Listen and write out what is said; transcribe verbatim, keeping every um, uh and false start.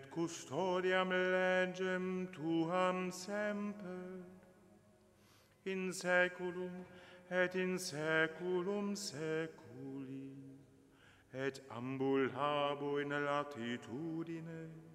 et custodiam legem tuam semper, in saeculum et in saeculum saeculi, et ambulabo in latitudine